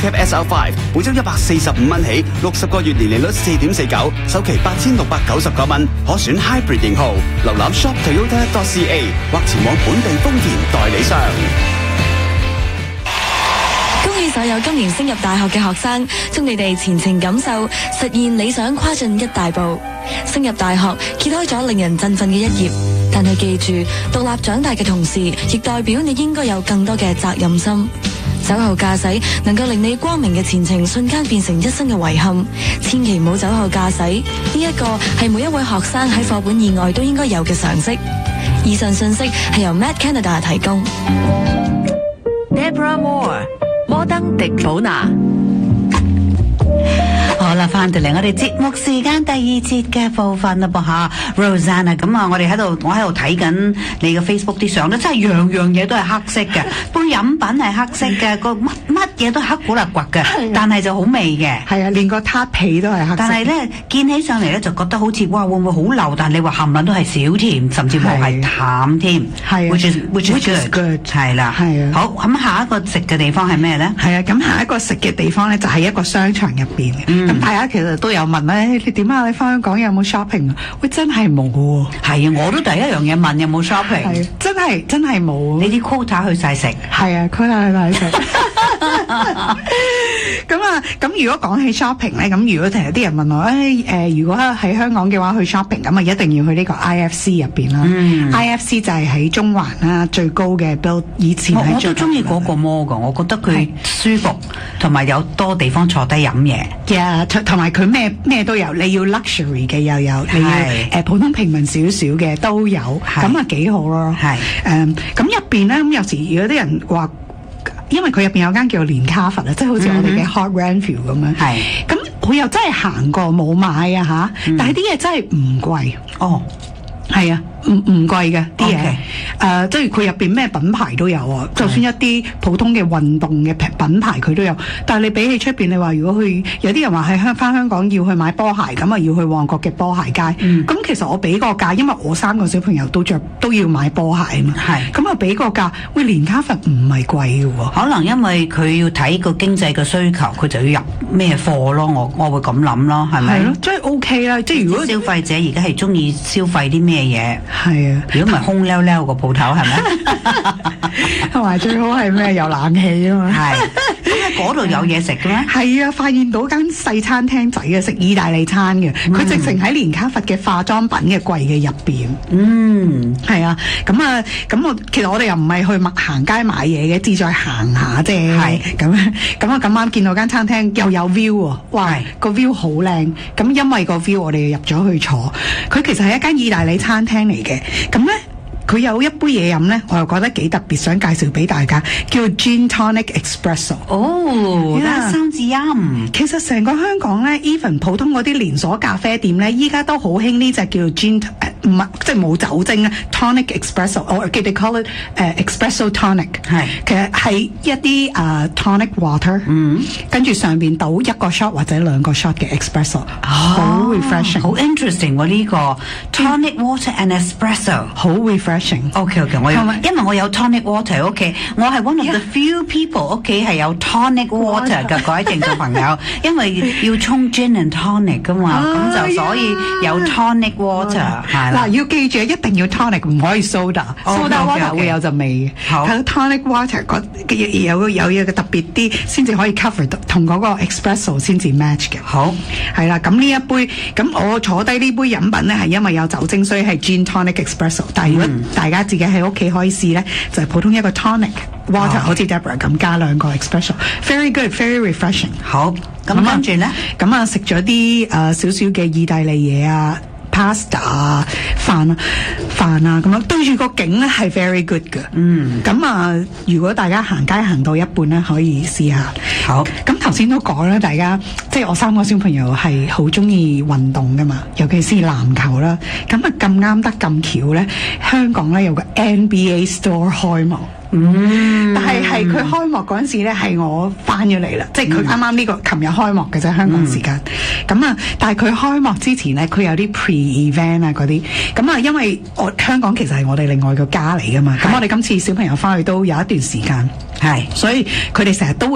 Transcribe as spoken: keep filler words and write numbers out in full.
Cap S R 五 每周一百四十五蚊起，六十個月年利率四點四九，首期八千六百九十九蚊，可選 Hybrid 型號。瀏覽 shop toyota dot c a 或前往本地豐田代理商。 恭喜所有今年升入大學嘅學生，祝你哋前程錦繡，實現理想跨進一大步。升入大學揭開咗令人振奮嘅一頁，但係記住，獨立長大嘅同時，亦代表你應該有更多嘅責任心。酒後駕駛能夠令你光明嘅前程瞬間變成一生嘅遺憾，千祈唔好酒後駕駛，呢一個係每一位學生喺課本以外都應該有嘅常識。以上信息係由 Mad Canada 提供。 Deborah Moore， 摩登迪寶拿。 好啦，翻到嚟我哋節目時間第二節嘅部分啦噃吓 ，Rosanna， 咁啊，我哋喺度，我喺度睇緊你嘅 Facebook 啲相咧，真係樣樣嘢都係黑色嘅，杯飲品係黑色嘅，個乜乜嘢都黑古勒掘嘅，但係就好味嘅。 係啊，連個撻皮都係黑色。 但係咧，見起上嚟咧就覺得好似哇，會唔會好流？但係你話冚唪唥都係少甜，甚至乎係淡添。 係啊 ，which is which is good, good， 係啦。 係啊。 好，咁下一個食嘅地方係咩咧？ 係啊，咁下一個食嘅地方咧就係一個商場入邊嘅。咁、嗯、大家其實都有問咧，你點啊？你翻香港有冇 shopping 啊？喂，真係冇喎。 係啊，我都第一樣嘢問有冇 shopping。 係，真係真係冇。 你啲 quota 去晒食。 係啊 quota 去晒食。咁啊，咁如果講起 shopping 咧，咁如果成日啲人問我，誒、哎、誒、呃，如果喺香港嘅話去 shopping， 咁啊一定要去呢個 I F C 入邊啦。嗯、I F C 就係喺中環啦，最高嘅 build。以前我我都中意嗰個 mall 噶，我覺得佢舒服，同埋有多地方坐低飲嘢。 Yeah， 同埋佢咩咩都有，你要 luxury 嘅又有，你要誒、呃、普通平民少少嘅都有，咁啊幾好咯。係誒，咁入邊咧，咁有時如果啲人話，因為佢入邊有間叫連卡佛啊，即係好似我哋嘅 Hot Renville 咁樣。係，咁我又真係行過冇買啊吓，嗯、但係啲嘢真係唔貴。哦，係啊。唔唔貴嘅啲嘢，誒，即係佢入邊咩品牌都有啊，就算一啲普通嘅運動嘅品牌佢都有。但係你比起出邊，你話如果去有啲人話喺香翻香港要去買波鞋，咁啊要去旺角嘅波鞋街。咁、嗯、其實我俾個價，因為我三個小朋友都着都要買波鞋啊嘛。係，咁啊俾個價，喂，連卡佛唔係貴嘅喎。可能因為佢要睇個經濟嘅需求，佢就要入咩貨咯。我我會咁諗咯，係咪？係咯，即係 OK 啦。即係如果消費者而家係中意消費啲咩嘢？係啊，如果唔係空溜溜個鋪頭係咪？同埋最好係咩？有冷氣啊嘛。係，咁喺嗰度有嘢食嘅咩？係啊，發現到間細餐廳仔啊，食意大利餐嘅，佢、嗯、直情喺連卡佛嘅化妝品嘅櫃嘅入邊。嗯，係啊，咁啊，咁我其實我哋又唔係去行街買嘢嘅，只在行下啫。係咁樣，咁啊咁啱見到間餐廳又有 view 喎，哇，個 view 好靚。咁因為個 view 我哋入咗去坐，佢其實係一間意大利餐廳嚟嘅。咁咧，佢有一杯嘢飲咧，我又覺得幾特別，想介紹俾大家，叫 Gin Tonic Espresso。哦，that sounds yum。其實成個香港咧 ，even 普通嗰啲連鎖咖啡店咧，依家都好興呢隻叫 Gin， 唔係即係冇酒精咧 ，Tonic Espresso， 我記得 call it 誒 Espresso Tonic。係，其實係一啲誒、uh, tonic water， 嗯，跟住上邊倒一個 shot 或者兩個 shot 嘅 espresso， 好 refreshing， 好 interesting 喎呢個 tonic water and espresso， 好 refreshing。OK OK， 我有，因為我有 tonic water 屋企，我係 one of the few people 屋企係有 tonic water 嘅各位聽眾朋友，因為要沖 gin and tonic 噶嘛，咁就所以有 tonic water 係啦。嗱，要記住一定要 tonic， 唔可以 soda，soda water 會有陣味嘅。好，係 tonic water 嗰有有嘢嘅特別啲，先至可以 cover 同嗰個 espresso 先至 match 嘅。好，係啦，咁呢一杯，咁我坐低呢杯飲品咧係因為有酒精，所以係 gin tonic espresso。但係如果大家自己喺屋企可以試咧，就係、是、普通一個 tonic water， 好似 Deborah 咁加兩個 espresso，very good，very refreshing。好，咁跟住咧，咁啊食咗啲誒少少嘅意大利嘢啊。pasta 啊，飯啊，飯啊，咁樣對住個景咧係 very good 嘅。嗯，咁啊，如果大家行街行到一半咧，可以試下。好，咁頭先都講啦，大家即係我三個小朋友係好中意運動噶嘛，尤其是籃球啦。咁啊咁啱得咁巧咧，香港咧有個 N B A store 開幕。嗯，但係係佢開幕嗰陣時咧，係我翻咗嚟啦，即係佢啱啱呢個琴日開幕嘅啫，香港時間。咁、嗯、啊，但係佢開幕之前咧，佢有啲 pre-event 啊嗰啲。咁啊，因為我香港其實係我哋另外個家嚟噶嘛，咁我哋今次小朋友翻去都有一段時間，係，所以佢哋成日都會